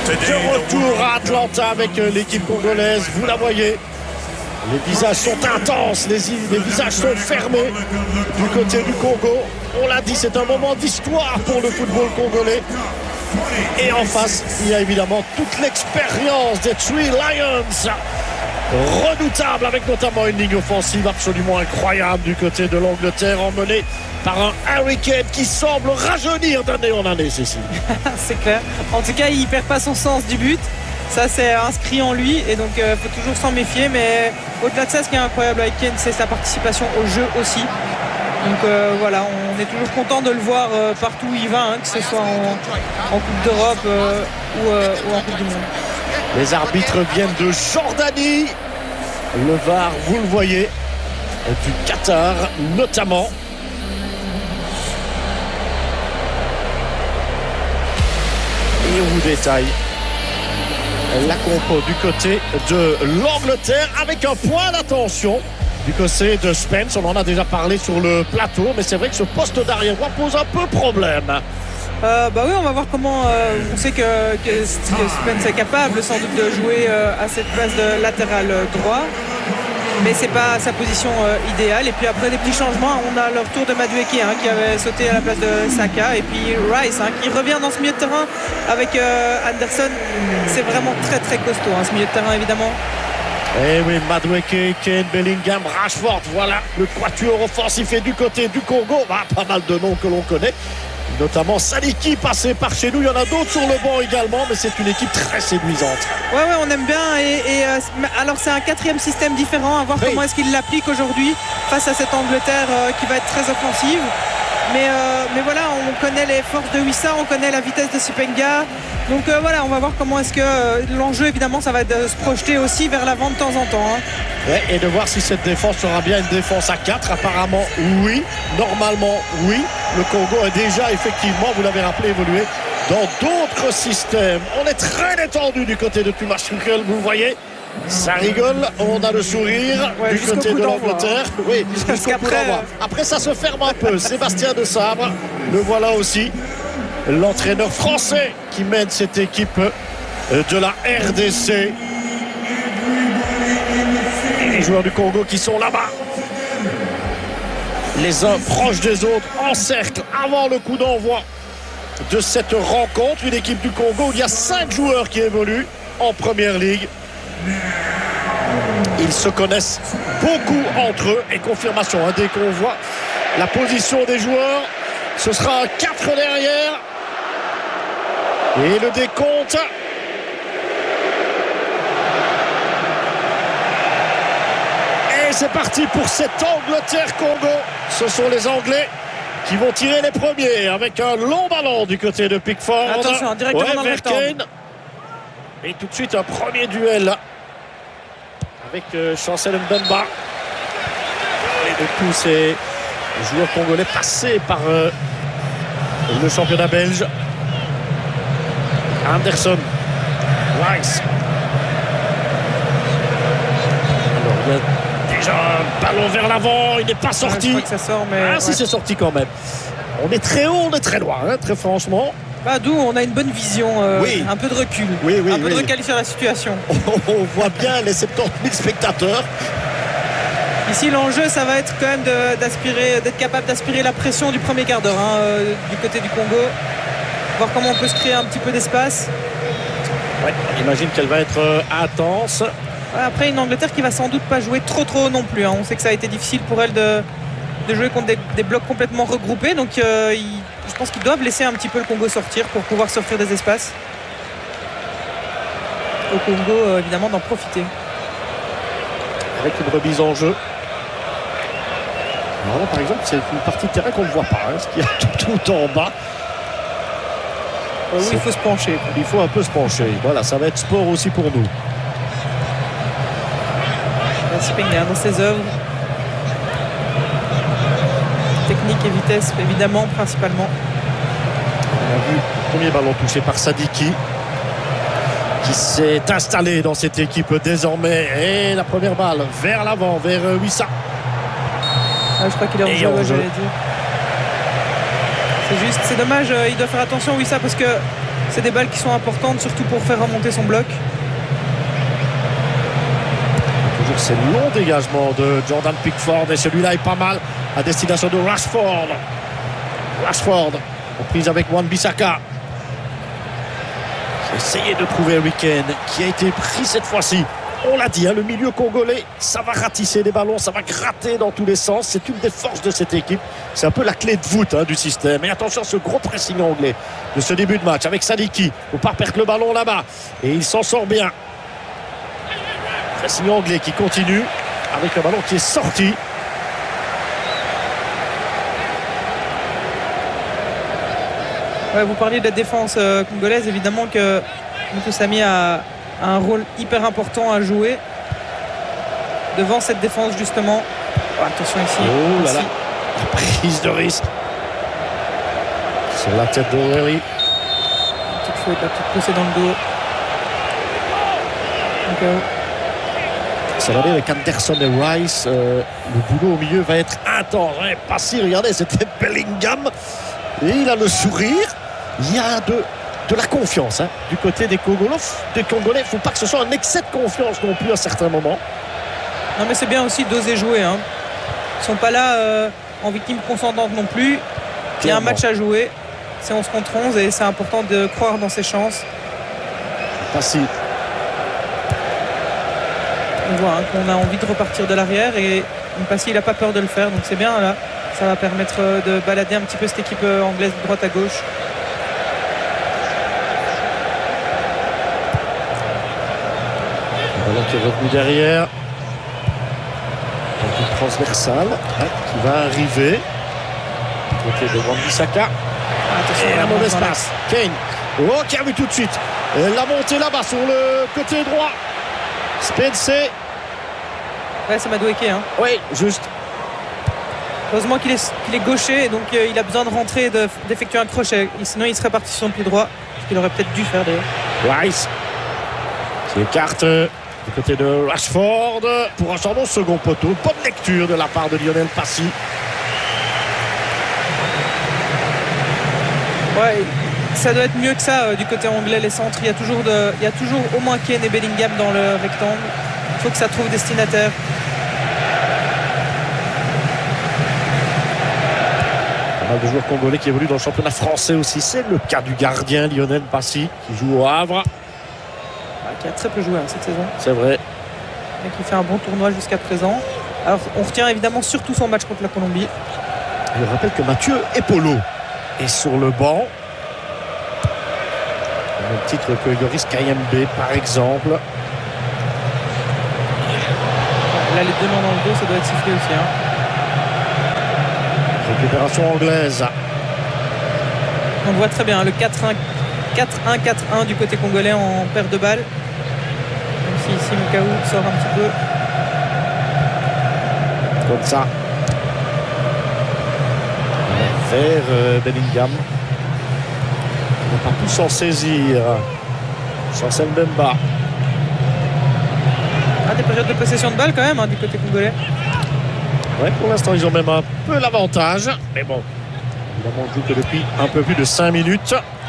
De retour à Atlanta avec l'équipe congolaise, vous la voyez. Les visages sont intenses, les visages sont fermés du côté du Congo. On l'a dit, c'est un moment d'histoire pour le football congolais. Et en face, il y a évidemment toute l'expérience des Three Lions. Redoutable, avec notamment une ligne offensive absolument incroyable du côté de l'Angleterre, emmenée par un Harry Kane qui semble rajeunir d'année en année, Cécile. C'est clair. En tout cas, il perd pas son sens du but. Ça, c'est inscrit en lui et donc il faut toujours s'en méfier. Mais au-delà de ça, ce qui est incroyable avec Kane, c'est sa participation au jeu aussi. Donc voilà, on est toujours content de le voir partout où il va, hein, que ce soit en Coupe d'Europe ou en Coupe du Monde. Les arbitres viennent de Jordanie. Le VAR, vous le voyez, du Qatar notamment. Et on vous détaille la compo du côté de l'Angleterre avec un point d'attention du côté de Spence. On en a déjà parlé sur le plateau, mais c'est vrai que ce poste d'arrière droit pose un peu problème. Bah oui, on va voir comment. On sait que Spence est capable sans doute de jouer à cette place de latéral droit, mais c'est pas sa position idéale. Et puis après des petits changements, on a le retour de Madueke qui avait sauté à la place de Saka, et puis Rice qui revient dans ce milieu de terrain avec Anderson. C'est vraiment très très costaud ce milieu de terrain évidemment. Et oui, Madueke, Kane, Bellingham, Rashford, voilà le quatuor offensif. Et du côté du Congo, pas mal de noms que l'on connaît, notamment Saliki passé par chez nous. Il y en a d'autres sur le banc également, mais c'est une équipe très séduisante. Ouais, on aime bien. Alors c'est un quatrième système différent, à voir comment est-ce qu'il l'applique aujourd'hui face à cette Angleterre qui va être très offensive. Mais voilà, on connaît les forces de Wissa, on connaît la vitesse de Sipenga. Donc voilà, on va voir comment est-ce que l'enjeu, évidemment, ça va être de se projeter aussi vers l'avant de temps en temps. Ouais, et de voir si cette défense sera bien une défense à 4. Apparemment, oui. Normalement, oui. Le Congo a déjà, effectivement, vous l'avez rappelé, évolué dans d'autres systèmes. On est très détendu du côté de Thomas Tuchel, vous voyez. Ça rigole, on a le sourire du côté de l'Angleterre. Oui, jusqu'au coup d'envoi. Après, ça se ferme un peu. Sébastien de Sabre, le voilà aussi. L'entraîneur français qui mène cette équipe de la RDC. Et les joueurs du Congo qui sont là-bas. Les uns proches des autres, en cercle, avant le coup d'envoi de cette rencontre. Une équipe du Congo où il y a 5 joueurs qui évoluent en Première Ligue. Ils se connaissent beaucoup entre eux. Et confirmation, dès qu'on voit la position des joueurs, ce sera 4 derrière. Et le décompte. Et c'est parti pour cette Angleterre-Congo. Ce sont les Anglais qui vont tirer les premiers avec un long ballon du côté de Pickford. Attention, directement dans le rectangle. Et tout de suite un premier duel avec Chancel Mbemba. Et de tous ces joueurs congolais passés par le championnat belge. Anderson, Rice. Alors il y a déjà un ballon vers l'avant, il n'est pas sorti. Je crois que ça sort, mais si, c'est sorti quand même. On est très haut, on est très loin, très franchement. D'où on a une bonne vision, un peu de recul, un peu de recul sur la situation. On voit bien les 70 000 spectateurs. Ici, l'enjeu, ça va être quand même d'être capable d'aspirer la pression du premier quart d'heure du côté du Congo. Voir comment on peut se créer un petit peu d'espace. Ouais, j'imagine qu'elle va être intense. Après, une Angleterre qui va sans doute pas jouer trop haut non plus. On sait que ça a été difficile pour elle de jouer contre des blocs complètement regroupés. Donc, je pense qu'ils doivent laisser un petit peu le Congo sortir pour pouvoir s'offrir des espaces. Au Congo, évidemment, d'en profiter. Avec une remise en jeu. Alors, par exemple, c'est une partie de terrain qu'on ne voit pas. Ce qu'il y a tout en bas. Oui, il faut se pencher. Il faut un peu se pencher. Voilà, ça va être sport aussi pour nous. Sipenga dans ses œuvres. Technique et vitesse, évidemment, principalement. On a vu le premier ballon touché par Sadiki, qui s'est installé dans cette équipe désormais. Et la première balle vers l'avant, vers Wissa. Je crois qu'il est en jeu, j'allais dire. C'est dommage, il doit faire attention Wissa, parce que C'est des balles qui sont importantes, surtout pour faire remonter son bloc. Toujours ces longs dégagements de Jordan Pickford et celui-là est pas mal à destination de Rashford. Rashford en prise avec Wan-Bissaka. Essayer de trouver Harry Kane qui a été pris cette fois-ci. On l'a dit, hein, le milieu congolais, ça va ratisser des ballons, ça va gratter dans tous les sens. C'est une des forces de cette équipe. C'est un peu la clé de voûte du système. Et attention à ce gros pressing anglais de ce début de match avec Sadiki. Il ne faut pas perdre le ballon là-bas. Et il s'en sort bien. Pressing anglais qui continue avec le ballon qui est sorti. Ouais, vous parliez de la défense congolaise. Évidemment que Moutoussamy a un rôle hyper important à jouer devant cette défense justement. Oh, attention ici. Oh là là, la prise de risque sur la tête d'O'Reilly. Petite faute, la petite poussée dans le dos. Okay. Ça va aller avec Anderson et Rice. Le boulot au milieu va être intense. Ouais, pas si, regardez, c'était Bellingham. Et il a le sourire. Il y a de la confiance du côté des Congolais. Il ne faut pas que ce soit un excès de confiance non plus à certains moments. Non mais c'est bien aussi d'oser jouer. Ils ne sont pas là en victime consentante non plus. Il y a un match à jouer. C'est 11 contre 11 et c'est important de croire dans ses chances. Pas si. On voit qu'on a envie de repartir de l'arrière et Mpassi il n'a pas peur de le faire. Donc c'est bien là. Ça va permettre de balader un petit peu cette équipe anglaise de droite à gauche. Le ballon qui est revenu derrière. Donc une transversale qui va arriver. Du côté de Wan-Bissaka. Et la mauvaise passe. Kane. Oh, qui a vu tout de suite. Et la montée là-bas sur le côté droit. Spence. Ouais, c'est Madueke. Oui, juste. Heureusement qu'il est gaucher et donc il a besoin de rentrer et d'effectuer un crochet. Sinon il serait parti sur son pied droit. Ce qu'il aurait peut-être dû faire d'ailleurs. Rice qui écarte du côté de Rashford pour un changement second poteau. Bonne lecture de la part de Lionel Passy. Ouais, ça doit être mieux que ça du côté anglais, les centres. Il y a toujours au moins Kane et Bellingham dans le rectangle. Il faut que ça trouve destinataire. Pas mal de joueurs congolais qui évoluent dans le championnat français aussi. C'est le cas du gardien Lionel Passy qui joue au Havre. Qui a très peu joué cette saison. C'est vrai. Et qui fait un bon tournoi jusqu'à présent. Alors on retient évidemment surtout son match contre la Colombie. Je rappelle que Mathieu Epolo est sur le banc. Au même titre que Yoris Kayembe par exemple. Là les deux mains dans le dos, ça doit être sifflé aussi. Récupération anglaise. On voit très bien le 4-1 du côté congolais en perte de balle. Même si ici Mikaou sort un petit peu. Comme ça. Vers Bellingham. On n'a pas pu s'en saisir. Chancel Mbemba. Des périodes de possession de balle quand même du côté congolais. Ouais, pour l'instant ils ont même un peu l'avantage. Mais bon, évidemment on joue que depuis un peu plus de 5 minutes.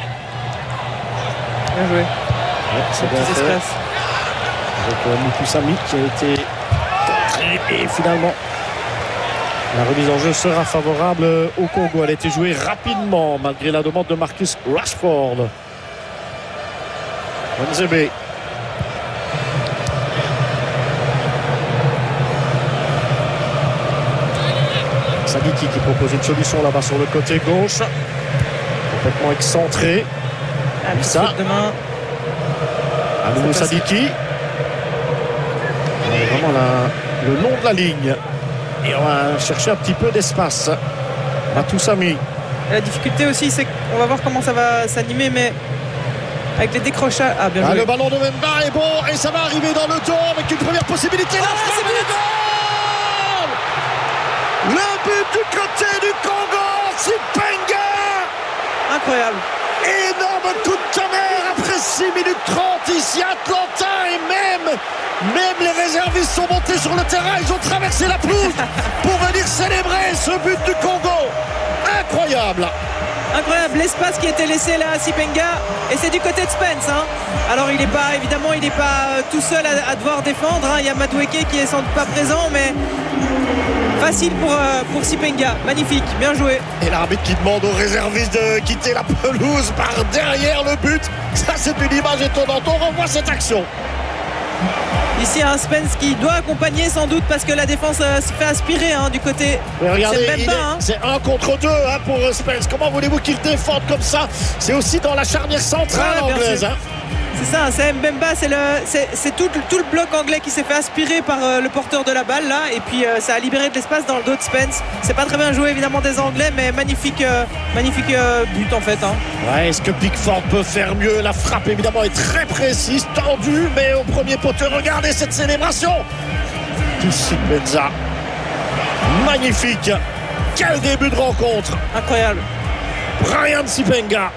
Bien joué. Ouais, c'est bien fait. Avec Moutoussamy qui a été contré et finalement la remise en jeu sera favorable au Congo. Elle a été jouée rapidement malgré la demande de Marcus Rashford. Wanzebe. Sadiki qui propose une solution là-bas sur le côté gauche. Complètement excentré. Ça. Demain. À nouveau Sadiki. On est vraiment le long de la ligne. Et on va chercher un petit peu d'espace. Moutoussamy. La difficulté aussi, c'est qu'on va voir comment ça va s'animer, mais avec les décrochages. Ah, bien joué. Le ballon de Mbemba est bon et ça va arriver dans le dos avec une première possibilité. C'est bon. Le but du côté du Congo, Sipenga. Incroyable. Énorme coup de tonnerre après 6 minutes 30 ici à Atlanta et même les réservistes sont montés sur le terrain. Ils ont traversé la pelouse pour venir célébrer ce but du Congo. Incroyable. incroyable l'espace qui était laissé là à Sipenga, et c'est du côté de Spence, hein. Alors il n'est pas tout seul à devoir défendre, hein. Il y a Madueke qui est sans doute pas présent, mais facile pour Sipenga. Magnifique, bien joué. Et l'arbitre qui demande aux réservistes de quitter la pelouse par derrière le but. Ça, c'est une image étonnante. On revoit cette action. Ici un Spence qui doit accompagner sans doute parce que la défense se fait aspirer, hein, du côté. Mais regardez, hein. c'est 1 contre 2, hein, pour Spence. Comment voulez-vous qu'il défende comme ça? C'est aussi dans la charnière centrale anglaise, hein. C'est ça, c'est Mbemba, c'est tout le bloc anglais qui s'est fait aspirer par le porteur de la balle là, et puis ça a libéré de l'espace dans le dos de Spence. C'est pas très bien joué évidemment des Anglais, mais magnifique but en fait, hein. Ouais, est-ce que Pickford peut faire mieux? La frappe évidemment est très précise, tendue, mais au premier poteau, regardez cette célébration du Benza. Magnifique. Quel début de rencontre. Incroyable. Brian Sipenga.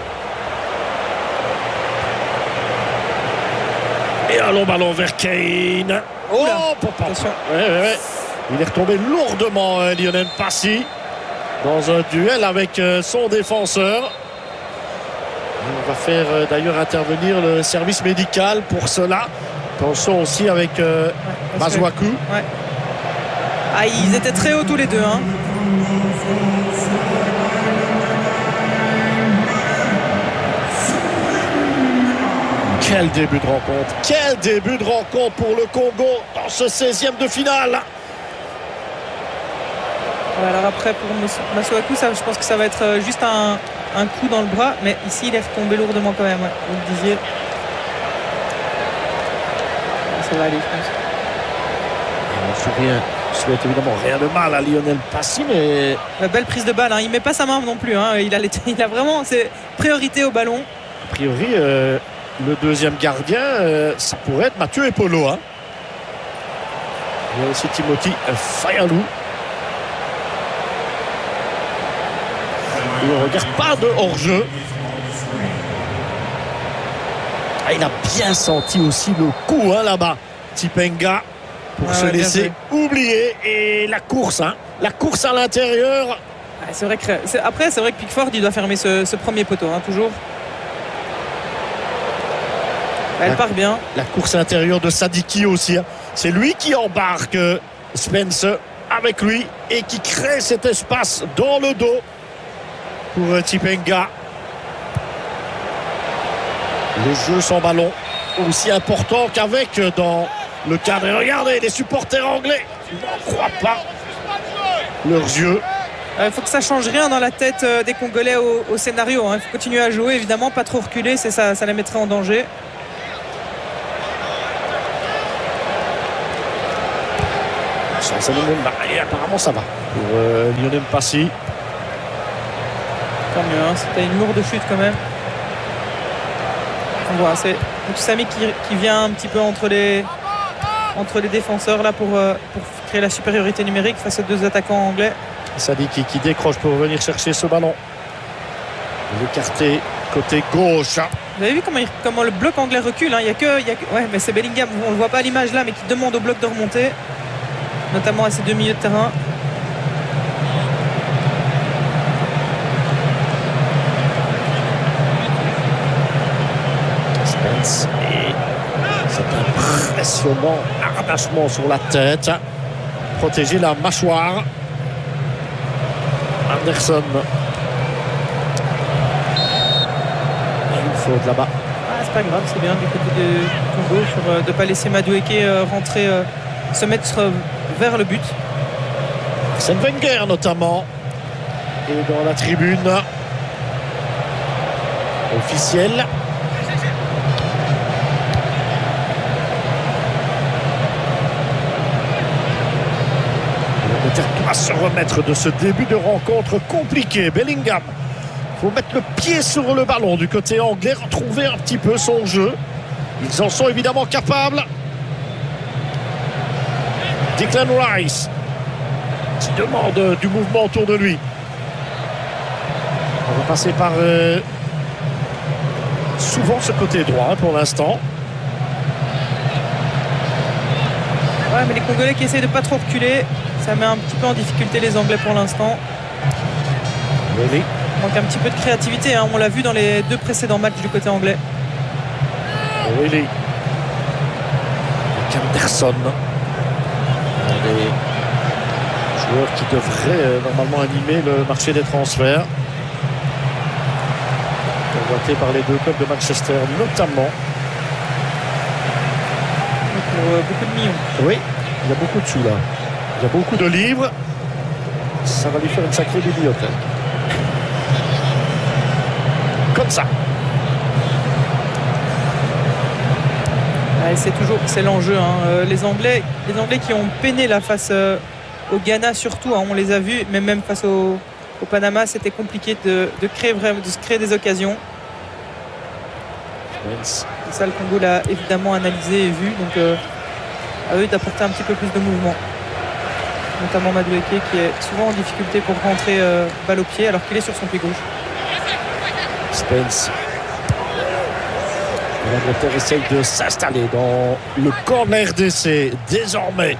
Et un long ballon vers Kane. Oh, attention. Ouais. Il est retombé lourdement, Lionel Passy, dans un duel avec son défenseur. On va faire d'ailleurs intervenir le service médical pour cela. Attention aussi avec Masuaku. Ouais. Ah, ils étaient très hauts tous les deux, hein. Quel début de rencontre. Quel début de rencontre pour le Congo dans ce 16e de finale. Ouais, alors après pour Masuaku, je pense que ça va être juste un coup dans le bras, mais ici il est retombé lourdement quand même, ouais, vous le disiez. Ça va aller, je pense. Je souhaite évidemment rien de mal à Lionel Passy, mais... Belle prise de balle, hein. Il met pas sa main non plus, hein. Il a vraiment ses priorités au ballon. A priori, le deuxième gardien, ça pourrait être Mathieu Epolo, hein. Il y a aussi Timothy Fayalou. Il ne regarde pas de hors-jeu. Ah, il a bien senti aussi le coup, hein, là-bas, Sipenga, pour se laisser oublier. Et la course, hein, la course à l'intérieur. C'est vrai que Pickford, il doit fermer ce premier poteau, hein, toujours. Elle part bien. La course intérieure de Sadiki aussi, hein. C'est lui qui embarque Spence avec lui et qui crée cet espace dans le dos pour Sipenga. Le jeu sans ballon, aussi important qu'avec dans le cadre. Et regardez, les supporters anglais, ils n'en croient pas leurs yeux. Il faut que ça change rien dans la tête des Congolais au scénario, hein. Il faut continuer à jouer, évidemment, pas trop reculer, ça les mettrait en danger. Et apparemment ça va pour Lionel Passy. Tant mieux, hein. C'était une lourde chute quand même. On voit, c'est Sami qui vient un petit peu entre les défenseurs là pour créer la supériorité numérique face aux deux attaquants anglais. Sadiki qui décroche pour venir chercher ce ballon. L'écarté côté gauche. Vous avez vu comment le bloc anglais recule, hein. Ouais, mais c'est Bellingham, on le voit pas à l'image là, mais qui demande au bloc de remonter, notamment à ses deux milieux de terrain. Spence, et c'est impressionnant arrachement sur la tête, protéger la mâchoire. Anderson, une faute là-bas. C'est pas grave, c'est bien du côté de Congo de ne pas laisser Madueke rentrer, se mettre vers le but. Arsène Wenger notamment et dans la tribune officielle. L'Angleterre doit se remettre de ce début de rencontre compliqué. Bellingham, il faut mettre le pied sur le ballon du côté anglais, retrouver un petit peu son jeu. Ils en sont évidemment capables. Declan Rice qui demande du mouvement autour de lui. On va passer par souvent ce côté droit, hein, pour l'instant. Ouais, mais les Congolais qui essayent de pas trop reculer, ça met un petit peu en difficulté les Anglais pour l'instant. Really. Il manque un petit peu de créativité, hein. On l'a vu dans les 2 précédents matchs du côté anglais. Willy. Anderson. Les joueurs qui devraient normalement animer le marché des transferts. Convoité par les 2 clubs de Manchester notamment. Pour beaucoup de millions. Oui, il y a beaucoup de sous là. Il y a beaucoup de livres. Ça va lui faire une sacrée bibliothèque. Comme ça. C'est l'enjeu, hein. Les Anglais qui ont peiné là face au Ghana surtout, hein, on les a vus, mais même face au Panama, c'était compliqué de se créer des occasions. Spence. Ça, le Congo l'a évidemment analysé et vu, donc à eux d'apporter un petit peu plus de mouvement, notamment Madueke qui est souvent en difficulté pour rentrer balle au pied alors qu'il est sur son pied gauche. Spence. L'Angleterre essaye de s'installer dans le corner d'essai désormais.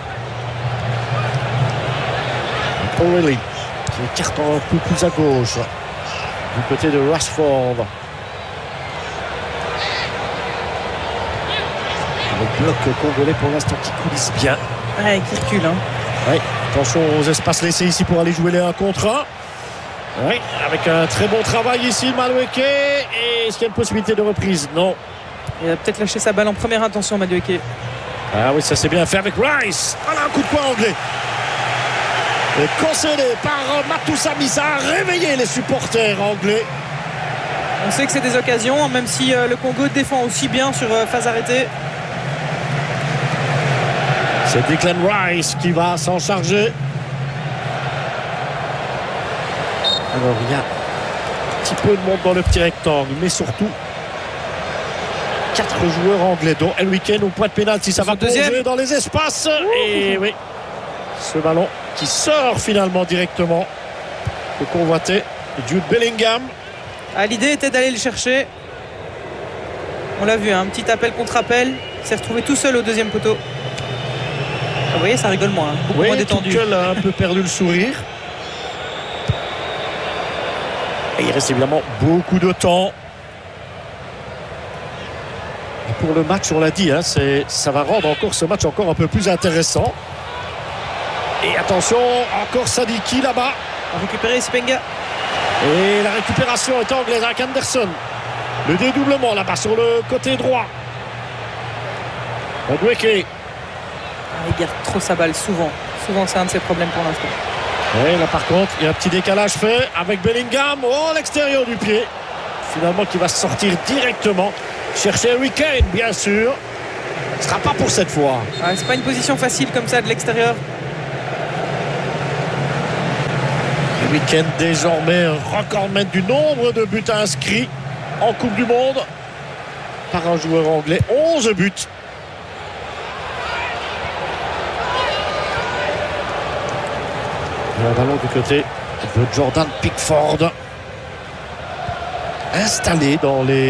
O'Reilly qui écarte un peu plus à gauche du côté de Rashford. Le bloc congolais pour l'instant qui coulisse bien. Ouais, qui recule, hein. Oui, attention aux espaces laissés ici pour aller jouer les 1 contre 1. Oui, avec un très bon travail ici de Madueke. Et est-ce qu'il y a une possibilité de reprise? Non. Il a peut-être lâché sa balle en première intention, Madueke. Ah oui, ça c'est bien fait avec Rice. Voilà un coup de poing anglais. Et concédé par Matou Sammy. Ça a réveillé les supporters anglais. On sait que c'est des occasions, même si le Congo défend aussi bien sur phase arrêtée. C'est Declan Rice qui va s'en charger. Alors il y a un petit peu de monde dans le petit rectangle, mais surtout 4 joueurs anglais, dont Harry Kane au point de pénalty. Ça va plonger dans les espaces. Et oui, ce ballon qui sort finalement directement. Le convoité Jude Bellingham. L'idée était d'aller le chercher. On l'a vu, un petit appel contre appel. Il s'est retrouvé tout seul au 2e poteau. Vous voyez, ça rigole moins, beaucoup moins détendu. Tuchel a un peu perdu le sourire. Et il reste évidemment beaucoup de temps. Et pour le match, on l'a dit, hein, ça va rendre encore ce match encore un peu plus intéressant. Et attention, encore Sadiki là-bas. On récupère Spenga. Et la récupération est anglaise avec Anderson. Le dédoublement là-bas sur le côté droit. Madueke. Il garde trop sa balle souvent. Souvent, c'est un de ses problèmes pour l'instant. Et là par contre, il y a un petit décalage fait avec Bellingham. Oh, l'extérieur du pied. Finalement, qui va sortir directement. Chercher Harry Kane, bien sûr. Ce ne sera pas pour cette fois. C'est pas une position facile comme ça de l'extérieur. Harry Kane désormais recordman du nombre de buts inscrits en Coupe du Monde par un joueur anglais. 11 buts. Le ballon du côté de Jordan Pickford. Installé dans les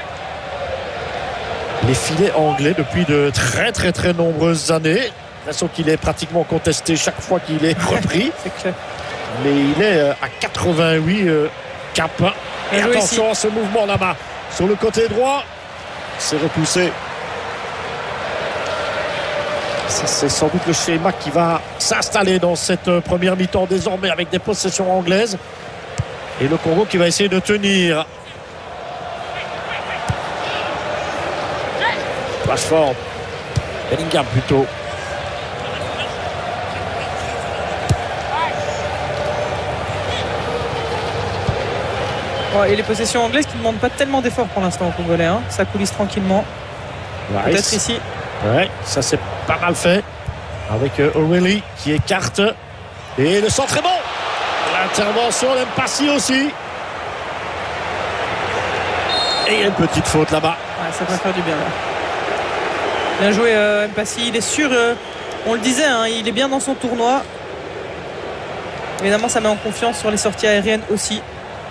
filets anglais depuis de très très très nombreuses années. L'impression qu'il est pratiquement contesté chaque fois qu'il est repris. C'est clair. Mais il est à 88 cap. Et attention à ce mouvement là-bas. Sur le côté droit, c'est repoussé. Ça, c'est sans doute le schéma qui va s'installer dans cette première mi-temps désormais avec des possessions anglaises. Et le Congo qui va essayer de tenir. Rashford. Bellingham plutôt. Et les possessions anglaises qui ne demandent pas tellement d'efforts pour l'instant au Congolais, hein. Ça coulisse tranquillement. Peut-être ici. Ouais, ça c'est pas mal fait. Avec O'Reilly qui écarte. Et le centre est bon. L'intervention d'Mpassi aussi. Et il y a une petite faute là-bas. Ça va faire du bien là. Bien joué Mpassi. Il est sûr, on le disait, hein, il est bien dans son tournoi. Évidemment, ça met en confiance sur les sorties aériennes aussi.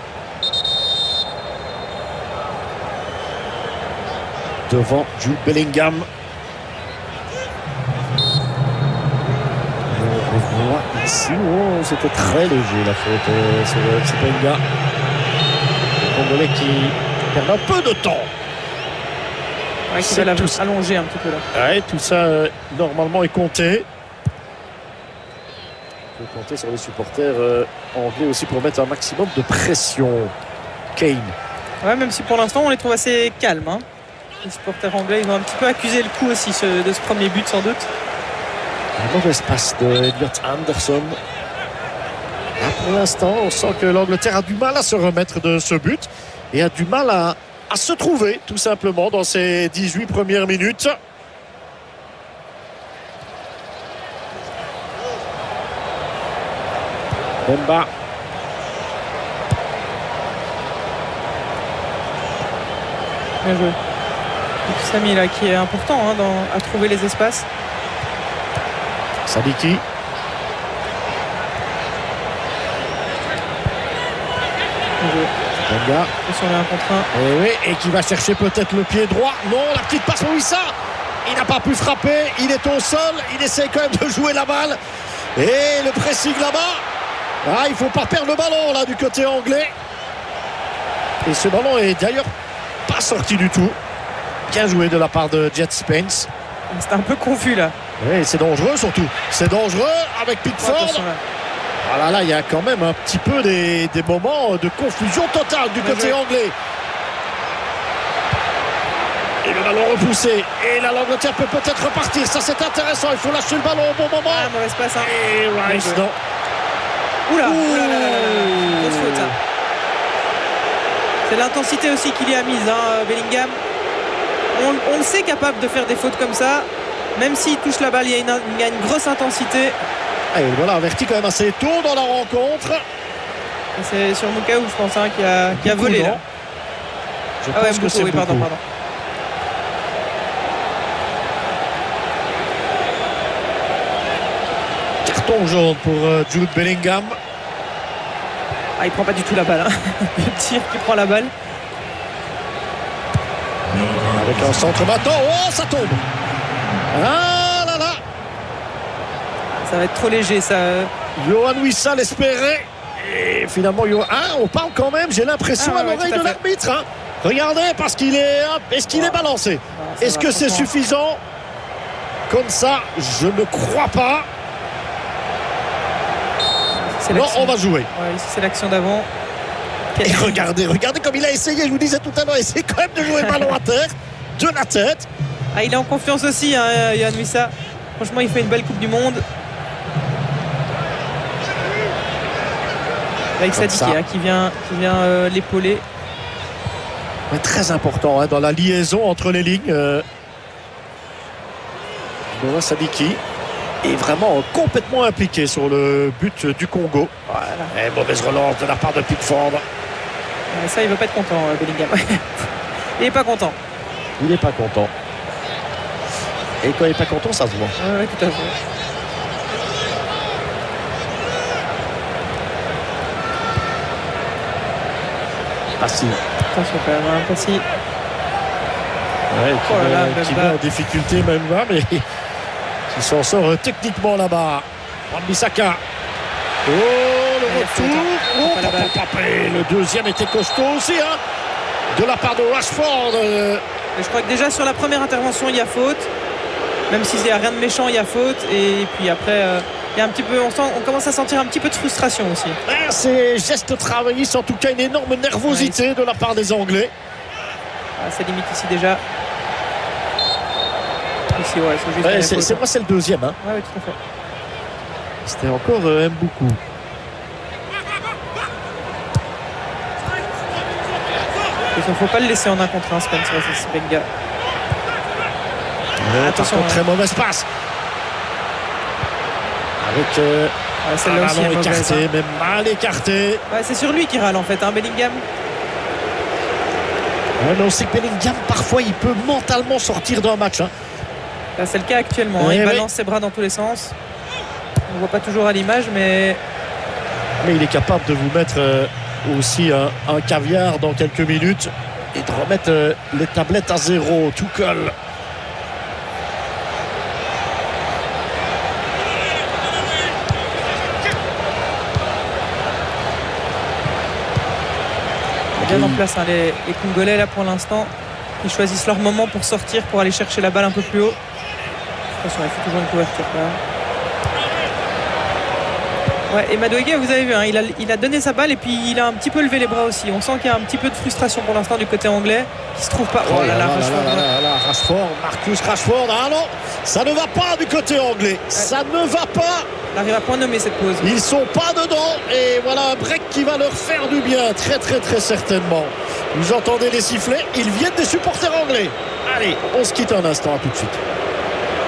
Devant Jude Bellingham. On voit ici, oh, c'était très léger la faute sur Tsipenga. Le Congolais qui perd un peu de temps. Ouais, qui va allonger un petit peu là. Ouais, tout ça normalement est compté. On peut compter sur les supporters anglais aussi pour mettre un maximum de pression. Kane. Ouais, même si pour l'instant on les trouve assez calmes. Hein. Les supporters anglais, ils ont un petit peu accusé le coup aussi de ce premier but sans doute. Un mauvaise passe de Elliot Anderson. Là, pour l'instant, on sent que l'Angleterre a du mal à se remettre de ce but et a du mal à se trouver tout simplement dans ces 18 premières minutes. Bemba. Bien joué. Samy là qui est important hein, à trouver les espaces. Sadiki. Benga. Attention, il y a un contre un. Et oui, et qui va chercher peut-être le pied droit. Non, la petite passe pour Wissa. Il n'a pas pu frapper. Il est au sol. Il essaie quand même de jouer la balle. Et le pressing là-bas. Ah, il ne faut pas perdre le ballon là du côté anglais. Et ce ballon est d'ailleurs pas sorti du tout. Bien joué de la part de Jet Spence. C'était un peu confus là. Oui, c'est dangereux surtout. C'est dangereux avec Pickford. Ah là, il y a quand même un petit peu des moments de confusion totale du côté anglais. Et le ballon repoussé. Et là, l'Angleterre peut peut-être repartir. Ça, c'est intéressant. Il faut lâcher le ballon au bon moment. Ah, mauvaise passe. Hein. Et Rice, non. Oula, grosse faute. Hein. C'est l'intensité aussi qu'il y a mise, hein, Bellingham. On le sait capable de faire des fautes comme ça. Même s'il touche la balle, il y a une grosse intensité. Et voilà, averti quand même assez tôt dans la rencontre. C'est sur Moukaou, je pense, hein, qui a volé. Là. Je pense que c'est oui, pardon. Carton jaune pour Jude Bellingham. Ah, il prend pas du tout la balle. Hein. Le tir qui prend la balle. Avec un centre maintenant. Oh, ça tombe. Ah là là. Ça va être trop léger, ça. Yohan Wissa l'espérait. Et finalement, on parle quand même, j'ai l'impression, à l'oreille de l'arbitre. Hein. Regardez, parce qu'il est... Est-ce qu'il est balancé? Est-ce que c'est suffisant? Comme ça, je ne crois pas. Non, on va jouer. Ouais, ici, c'est l'action d'avant. Et regardez comme il a essayé. Je vous disais tout à l'heure, il essaie quand même de jouer le ballon à terre, de la tête. Ah, il est en confiance aussi, hein, Yohan Wissa. Franchement, il fait une belle Coupe du Monde. Avec Sadiki hein, qui vient l'épauler. Ouais, très important hein, dans la liaison entre les lignes. Noah Sadiki est vraiment complètement impliqué sur le but du Congo. Voilà. Et mauvaise relance de la part de Pickford. Ça, il ne va pas être content, Bellingham. Il n'est pas content. Il n'est pas content. Et quand il n'est pas content, ça se voit. Oui, tout à fait. Passy. Attention quand même, hein, Passy. Ouais, qui met en difficulté même là, mais qui s'en sort techniquement là-bas. Wan-Bissaka. Oh, le retour. Le deuxième était costaud aussi, hein, de la part de Rashford. Je crois que déjà sur la première intervention, il y a faute. Même s'il n'y a rien de méchant, il y a faute. Et puis après, il y a un petit peu, on commence à sentir un petit peu de frustration aussi. Ces gestes travaillistes, en tout cas une énorme nervosité de la part des Anglais. Ah, c'est limite ici déjà. Ici, c'est moi, c'est le deuxième. Hein. Oui, tout à fait. C'était encore Mboukou. Il ne faut pas le laisser en un contre un, Spencer, c'est Benga. Attention, très mauvaise passe. Avec celle-là aussi ballon écarté, hein. même mal écarté. Ouais, c'est sur lui qui râle en fait, hein, Bellingham. Ouais, mais on sait que Bellingham, parfois, il peut mentalement sortir d'un match. Hein. Là, c'est le cas actuellement. Il balance ses bras dans tous les sens. On ne voit pas toujours à l'image, mais il est capable de vous mettre aussi un caviar dans quelques minutes et de remettre les tablettes à zéro. Tout colle. bien en place, hein, les Congolais là pour l'instant. Ils choisissent leur moment pour sortir, pour aller chercher la balle un peu plus haut. Attention, il faut toujours une couverture quand même. Ouais, et Madueke, vous avez vu, hein, il a donné sa balle et puis il a un petit peu levé les bras aussi. On sent qu'il y a un petit peu de frustration pour l'instant du côté anglais qui se trouve pas. Oh là là, Rashford, Marcus Rashford. Ah non, ça ne va pas du côté anglais. Ouais. Ça ne va pas. On arrive à point nommer cette pause. Ils sont pas dedans et voilà un break qui va leur faire du bien, très très très certainement. Vous entendez les sifflets, ils viennent des supporters anglais. Allez, on se quitte un instant, à tout de suite.